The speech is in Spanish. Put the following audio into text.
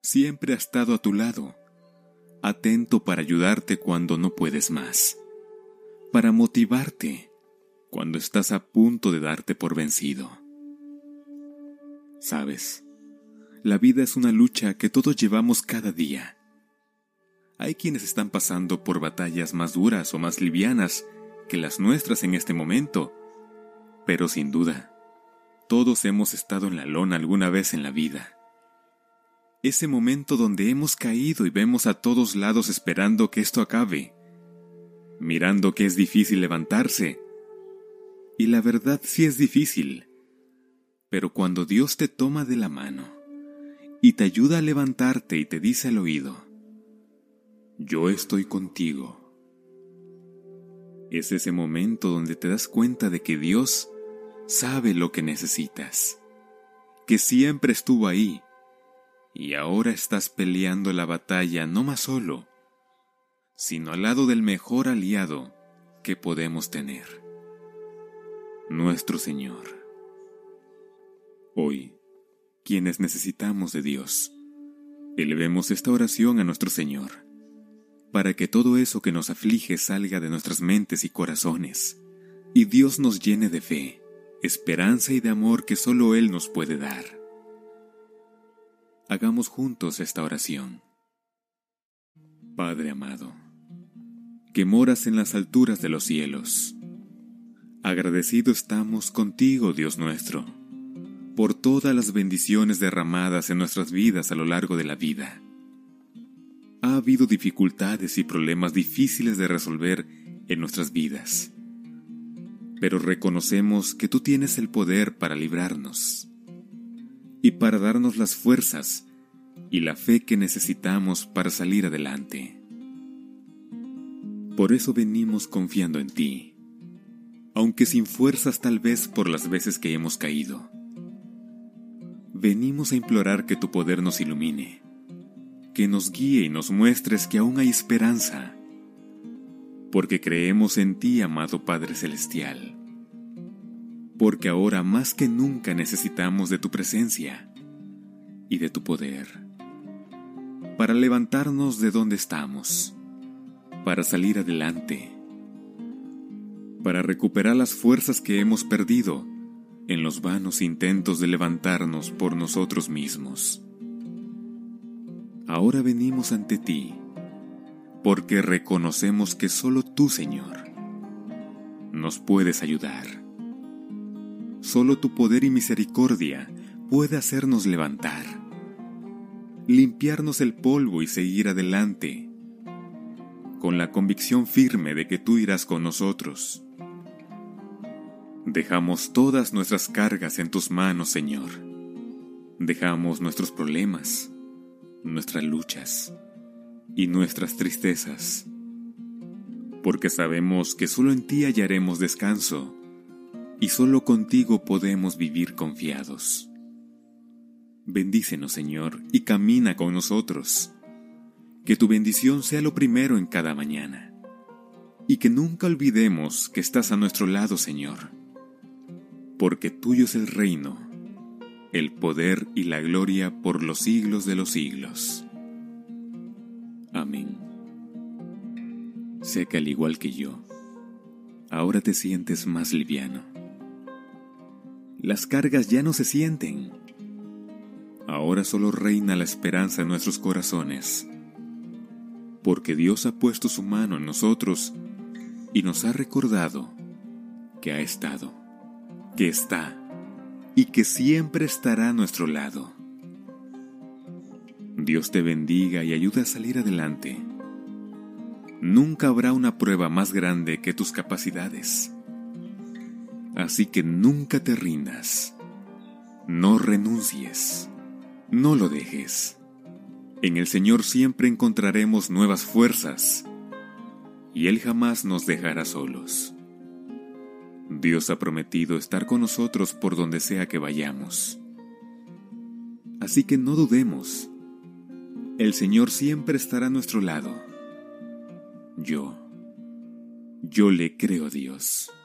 siempre ha estado a tu lado, atento para ayudarte cuando no puedes más, para motivarte cuando estás a punto de darte por vencido. ¿Sabes? La vida es una lucha que todos llevamos cada día. Hay quienes están pasando por batallas más duras o más livianas que las nuestras en este momento, pero sin duda, todos hemos estado en la lona alguna vez en la vida. Ese momento donde hemos caído y vemos a todos lados esperando que esto acabe, mirando que es difícil levantarse. Y la verdad sí es difícil, pero cuando Dios te toma de la mano y te ayuda a levantarte y te dice al oído: yo estoy contigo. Es ese momento donde te das cuenta de que Dios sabe lo que necesitas, que siempre estuvo ahí, y ahora estás peleando la batalla no más solo, sino al lado del mejor aliado que podemos tener, nuestro Señor. Hoy, quienes necesitamos de Dios, elevemos esta oración a nuestro Señor, para que todo eso que nos aflige salga de nuestras mentes y corazones, y Dios nos llene de fe, esperanza y de amor que solo Él nos puede dar. Hagamos juntos esta oración. Padre amado, que moras en las alturas de los cielos, agradecido estamos contigo, Dios nuestro, por todas las bendiciones derramadas en nuestras vidas a lo largo de la vida. Ha habido dificultades y problemas difíciles de resolver en nuestras vidas, pero reconocemos que tú tienes el poder para librarnos y para darnos las fuerzas y la fe que necesitamos para salir adelante. Por eso venimos confiando en ti, aunque sin fuerzas tal vez por las veces que hemos caído. Venimos a implorar que tu poder nos ilumine, que nos guíe y nos muestres que aún hay esperanza, porque creemos en ti, amado Padre Celestial, porque ahora más que nunca necesitamos de tu presencia y de tu poder, para levantarnos de donde estamos, para salir adelante, para recuperar las fuerzas que hemos perdido en los vanos intentos de levantarnos por nosotros mismos. Ahora venimos ante ti, porque reconocemos que solo tú, Señor, nos puedes ayudar. Solo tu poder y misericordia puede hacernos levantar, limpiarnos el polvo y seguir adelante, con la convicción firme de que tú irás con nosotros. Dejamos todas nuestras cargas en tus manos, Señor. Dejamos nuestros problemas, nuestras luchas y nuestras tristezas, porque sabemos que solo en ti hallaremos descanso y solo contigo podemos vivir confiados. Bendícenos, Señor, y camina con nosotros. Que tu bendición sea lo primero en cada mañana, y que nunca olvidemos que estás a nuestro lado, Señor, porque tuyo es el reino, el poder y la gloria por los siglos de los siglos. Amén. Sé que al igual que yo, ahora te sientes más liviano. Las cargas ya no se sienten. Ahora solo reina la esperanza en nuestros corazones, porque Dios ha puesto su mano en nosotros y nos ha recordado que ha estado, que está y que siempre estará a nuestro lado. Dios te bendiga y ayude a salir adelante. Nunca habrá una prueba más grande que tus capacidades. Así que nunca te rindas. No renuncies. No lo dejes. En el Señor siempre encontraremos nuevas fuerzas, y Él jamás nos dejará solos. Dios ha prometido estar con nosotros por donde sea que vayamos. Así que no dudemos. El Señor siempre estará a nuestro lado. Yo le creo a Dios.